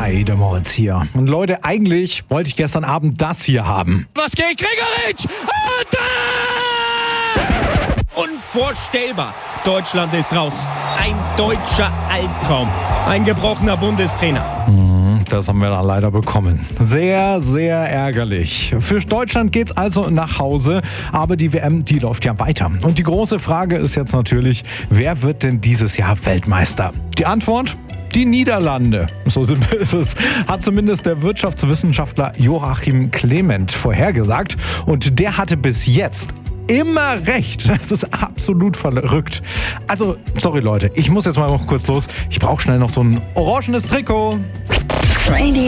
Hi, der Moritz hier. Und Leute, eigentlich wollte ich gestern Abend das hier haben. Was geht, Gregoritsch? Unvorstellbar. Deutschland ist raus. Ein deutscher Albtraum. Ein gebrochener Bundestrainer. Das haben wir dann leider bekommen. Sehr, sehr ärgerlich. Für Deutschland geht's also nach Hause, aber die WM, die läuft ja weiter. Und die große Frage ist jetzt natürlich, wer wird denn dieses Jahr Weltmeister? Die Antwort? Die Niederlande. So simpel ist es, hat zumindest der Wirtschaftswissenschaftler Joachim Clement vorhergesagt. Und der hatte bis jetzt immer recht. Das ist absolut verrückt. Also, sorry Leute, ich muss jetzt mal noch kurz los. Ich brauche schnell noch so ein orangenes Trikot.